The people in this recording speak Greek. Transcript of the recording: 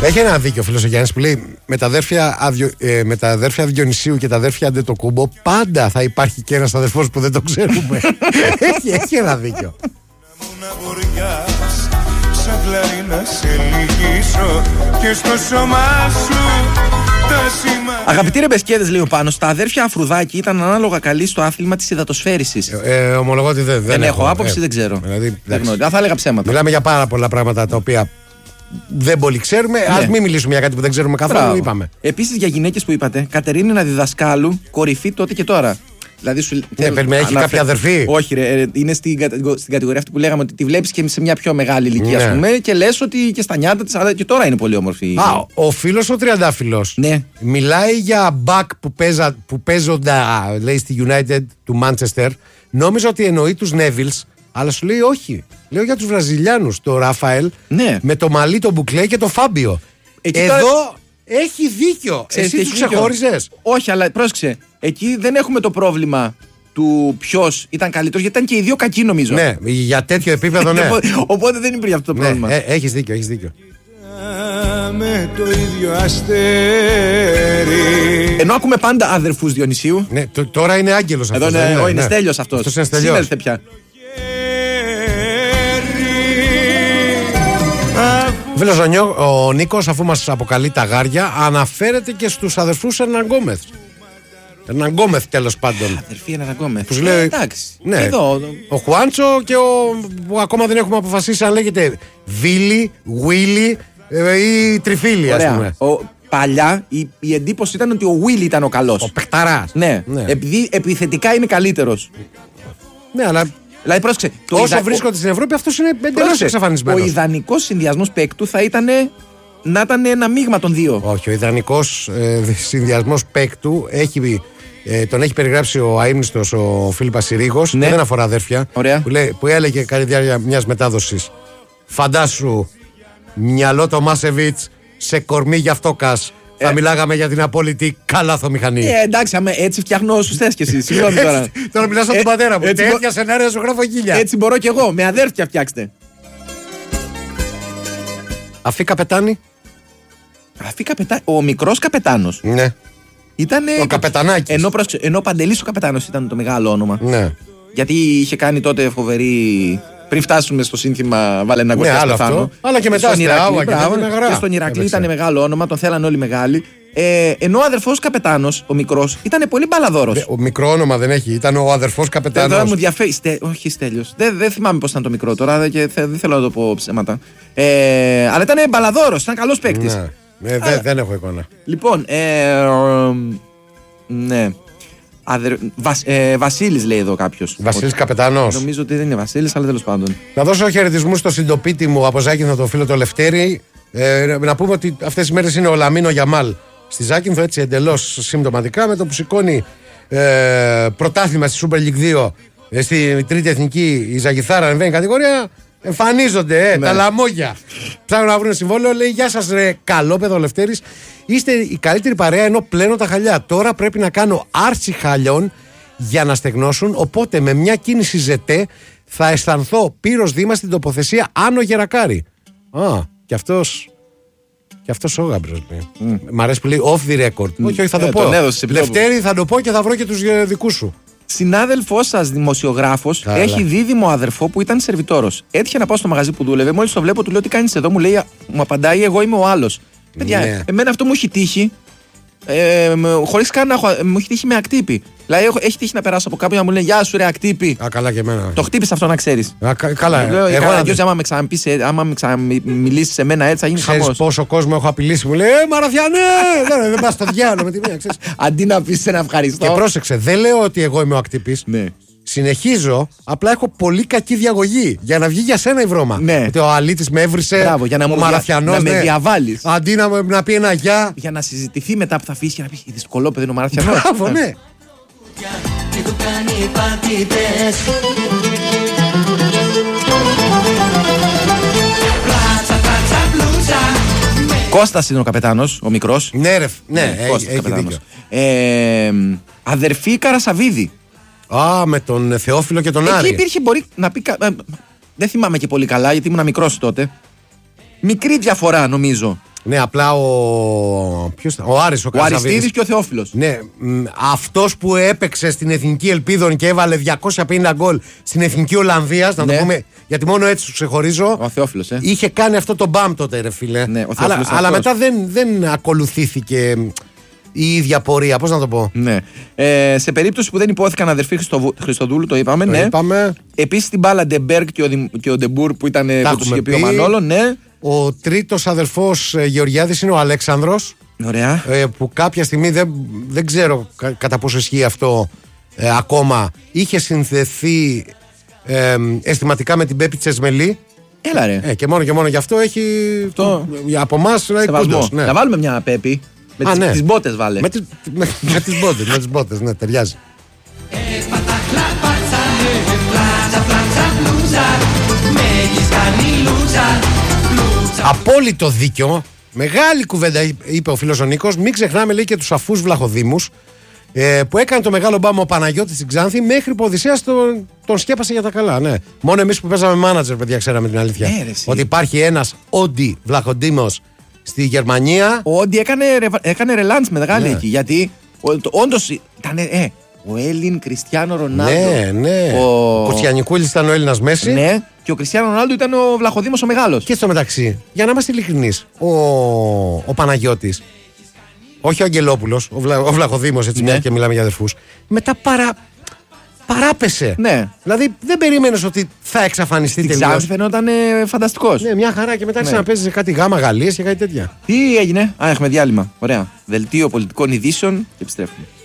Έχει ένα δίκιο ο φίλος ο Γιάννης που λέει με τα αδέρφια Διονυσίου και τα αδέρφια Αντετοκούμπο πάντα θα υπάρχει και ένας αδερφός που δεν το ξέρουμε. Έχει ένα δίκιο. Αγαπητοί ρεμπεσκέδες, λέει ο Πάνος, τα αδέρφια Αφρουδάκη ήταν ανάλογα καλοί στο άθλημα της υδατοσφαίρισης. Ομολογώ ότι δεν έχω άποψη, δεν ξέρω. Δηλαδή, θα έλεγα ψέματα. Μιλάμε για πάρα πολλά πράγματα τα οποία δεν πολύ ξέρουμε. Ας μην μιλήσουμε για κάτι που δεν ξέρουμε καθόλου. Είπαμε. Επίσης για γυναίκες που είπατε, Κατερίνινα Διδασκάλου, κορυφή τότε και τώρα. Δηλαδή σου έχει κάποια αδερφή. Όχι, ρε, είναι στην κατηγορία αυτή που λέγαμε ότι τη βλέπεις και σε μια πιο μεγάλη ηλικία, ας πούμε, και λες ότι και στα νιάτα της, αλλά και τώρα είναι πολύ όμορφη. Ο φίλος ο Τριαντάφυλλος μιλάει για μπακ που παίζοντα, λέει, στη United του Manchester. Νόμιζα ότι εννοεί τους Neville's, αλλά σου λέει όχι. Λέω για τους Βραζιλιάνους, το Ραφαέλ με το μαλλί, το Μπουκλέ και το Φάμπιο. Εδώ έχει δίκιο. Εσύ τους ξεχώριζες? Όχι, αλλά πρόσεξε. Εκεί δεν έχουμε το πρόβλημα του ποιος ήταν καλύτερος, γιατί ήταν και οι δύο κακοί, νομίζω. Ναι, για τέτοιο επίπεδο, ναι. Οπότε δεν υπήρχε αυτό το πρόβλημα. Έχεις δίκιο. Με το ίδιο αστέρι. Ενώ ακούμε πάντα αδερφούς Διονυσίου. Ναι, τώρα είναι Άγγελος αυτός. Εδώ είναι Στέλιος αυτός. Αυτός είναι Στέλιος. Συνέλθε πια. Φίλος ο Νίκος, αφού μας αποκαλεί τα γάρια, αναφέρεται και στους αδερφούς Ερναγκόμεθ. Ερναγκόμεθ, τέλος πάντων. Αδερφή Ερναγκόμεθ. Τους λέει, εντάξει. Ναι, εδώ. ο Χουάντσο και που ακόμα δεν έχουμε αποφασίσει αν λέγεται Βίλι, Βίλι ή Τριφίλι, ας πούμε. Παλιά η εντύπωση ήταν ότι ο Βίλι ήταν ο καλός. Ο παιχταράς. Ναι. Επειδή επιθετικά είναι καλύτερος. Ναι, αλλά. Δηλαδή, πρόσεξε. Όσο βρίσκονται στην Ευρώπη, αυτός είναι εντελώς εξαφανισμένος. Ο ιδανικός συνδυασμός παίκτου θα ήταν να ήταν ένα μείγμα των δύο. Όχι, ο ιδανικός συνδυασμός παίκτου τον έχει περιγράψει ο αείμνηστος ο Φίλιππας Συρίγος. Ναι. Δεν αφορά αδέρφια. Που έλεγε κατά τη διάρκεια μιας μετάδοσης. Φαντάσου, μυαλό το Μάσεβιτς σε κορμί για αυτόκας. Θα μιλάγαμε για την απόλυτη καλάθομηχανή. Εντάξει, έτσι φτιάχνω όσους θες κι εσύ. Συγγνώμη τώρα. Τώρα μιλάς από τον πατέρα μου. Τέτοια σενάρια σου γράφω χίλια. Έτσι μπορώ κι εγώ. Με αδέρφια φτιάξτε. Αφή Καπετάνη. Ο μικρός Καπετάνος. Ναι. Ήτανε. Ο Καπετανάκης. Ενώ ο Παντελής ο Καπετάνος ήταν το μεγάλο όνομα. Ναι. Γιατί είχε κάνει τότε φοβερή. Πριν φτάσουμε στο σύνθημα Βάλε ένα Κωστά Στεφάνο. Αλλά και μετά και στον Ηρακλή ήταν μεγάλο όνομα, τον θέλανε όλοι μεγάλοι. Ενώ ο αδερφός Καπετάνος, ο μικρός, ήταν πολύ μπαλαδόρος. Ο μικρό όνομα δεν έχει, ήταν ο αδερφός Καπετάνος. Τώρα μου διαφέρει. Όχι, Στέλιος. Δεν θυμάμαι πώς ήταν το μικρό τώρα και δεν θέλω να το πω ψέματα. Αλλά ήταν μπαλαδόρος, ήταν καλός παίκτης. Δεν έχω εικόνα. Λοιπόν, ναι. Βασίλης λέει εδώ κάποιος. Βασίλης Καπετάνος. Νομίζω ότι δεν είναι Βασίλης, αλλά τέλος πάντων. Να δώσω χαιρετισμούς στο συντοπίτη μου από Ζάκυνθο, το φίλο το Λευτέρη. Να πούμε ότι αυτές τις μέρες είναι ο Λαμίνο Γιαμάλ στη Ζάκυνθο, έτσι εντελώς συμπτωματικά, με το που σηκώνει πρωτάθλημα στη Super League 2 στη τρίτη εθνική, η Ζαγιθάρα ανεβαίνει κατηγορία. Εμφανίζονται τα λαμόγια. Ψάχνουν να βρουν συμβόλαιο. Λέει: γεια σας, ρε καλόπεδο Λευτέρης. Είστε η καλύτερη παρέα ενώ πλένω τα χαλιά. Τώρα πρέπει να κάνω άρση χαλιών για να στεγνώσουν. Οπότε με μια κίνηση ζετέ θα αισθανθώ Πύρος Δήμα στην τοποθεσία Άνω Γερακάρη. Και αυτός ο Γάμπρος. Μ' αρέσει που λέει off the record. Όχι, θα το πω. Λευτέρη, θα το πω και θα βρω και τους δικούς σου. Συνάδελφός σας, δημοσιογράφος, έχει δίδυμο αδερφό που ήταν σερβιτόρος. Έτυχε να πάω στο μαγαζί που δούλευε. Μόλις το βλέπω, του λέω: τι κάνεις εδώ? Μου απαντάει: εγώ είμαι ο άλλος. Παιδιά, εμένα αυτό μου έχει τύχει. Χωρίς καν να έχω. Μου έχει τύχει με ακτύπη. Δηλαδή, έχει τύχει να περάσω από κάποιον να μου λέει: γεια σου, ρε ακτύπη. Καλά και εμένα. Το χτύπησε αυτό να ξέρεις. Καλά. Άμα με ξαναμιλήσεις σε μένα έτσι, θα γίνει χαμός. Ξέρεις πόσο κόσμο έχω απειλήσει? Μου λέει: Μαραθιανέ! Δεν πας στο διάλογο με τη μία, ξέρεις. Αντί να πεις ένα ευχαριστώ. Και πρόσεξε, δεν λέω ότι εγώ είμαι ο ακτύπης. Συνεχίζω, απλά έχω πολύ κακή διαγωγή για να βγει για σένα η βρώμα. Ότι ο αλήτης με έβρισε. Μπράβο, για ο Μαραθιανός. Να με διαβάλεις. Αντί να πει ένα γεια. Για να συζητηθεί μετά που θα αφήσει και να πει: δυσκολόπεδο είναι ο Μαραθιανός. Μπράβο, ναι. Κώστας είναι ο Καπετάνος, ο μικρός. Ναι, ρε, ναι, έχει δίκιο. Αδερφή Καρασαβίδη. Με τον Θεόφιλο και τον Άρη. Εκεί υπήρχε, μπορεί να πει. Δεν θυμάμαι και πολύ καλά, γιατί ήμουν μικρός τότε. Μικρή διαφορά, νομίζω. Ναι, απλά ο Άρης, ο Αριστίδης και ο Θεόφιλος. Ναι, αυτός που έπαιξε στην Εθνική Ελπίδων και έβαλε 250 γκολ στην Εθνική Ολλανδίας, να το πούμε, γιατί μόνο έτσι του ξεχωρίζω. Ο Θεόφιλος, είχε κάνει αυτό το μπαμ τότε, ρε φίλε. Ναι, αλλά μετά δεν ακολουθήθηκε η ίδια πορεία, πώς να το πω. Ναι. Σε περίπτωση που δεν υπόθηκαν αδερφοί Χριστοδούλου, το είπαμε. Το είπαμε. Επίσης την μπάλα Ντεμπέρκ και ο Ντεμπούρ που ήταν που τους είχε πει ο Μανόλο. Ναι. Ο τρίτος αδερφός Γεωργιάδης είναι ο Αλέξανδρος. Ωραία. Που κάποια στιγμή δεν ξέρω κατά πόσο ισχύει αυτό ακόμα. Είχε συνδεθεί αισθηματικά με την Πέπη Τσεσμελή. Έλα ρε. Και μόνο γι' αυτό έχει από εμάς κουντός. Ναι. Θα βάλουμε μια Πέπη. Με τις μπότες βάλε. Με τις μπότες, ναι, ταιριάζει. Απόλυτο δίκιο. Μεγάλη κουβέντα είπε ο φίλος ο Νίκος. Μην ξεχνάμε, λέει, και τους αφούς Βλαχοδήμους που έκανε το μεγάλο μπάμα ο Παναγιώτης στην Ξάνθη, μέχρι που ο Οδυσσέας τον σκέπασε για τα καλά. Ναι. Μόνο εμείς που παίζαμε μάνατζερ, παιδιά, ξέραμε την αλήθεια. Ότι υπάρχει ένας Όντι Βλαχοδήμος στη Γερμανία. Ο Όντι έκανε ρελάντς με μεγάλη εκεί. Γιατί όντως ήταν. Ο Έλλην Κριστιάνο Ρονάλντο. Ναι. Ο Κοτσιανικούλης ήταν ο Έλληνας Μέση. Ναι. Και ο Κριστιάνο Ρονάλντο ήταν ο Βλαχοδήμος ο μεγάλος. Και στο μεταξύ, για να είμαστε ειλικρινείς, ο Παναγιώτης, όχι ο Αγγελόπουλος, ο Βλαχοδήμος, έτσι, μια και μιλάμε για αδερφούς, μετά παράπεσε. Ναι. Δηλαδή δεν περίμενες ότι θα εξαφανιστεί τελείως. Στην Ξάνθη φαινόταν φανταστικός. Ναι, μια χαρά, και μετά ξαναπέζει κάτι Γάμα Γαλλίας και κάτι τέτοια. Τι έγινε? Έχουμε διάλειμμα. Ωραία. Δελτίο πολιτικών ειδήσεων και επιστρέφουμε.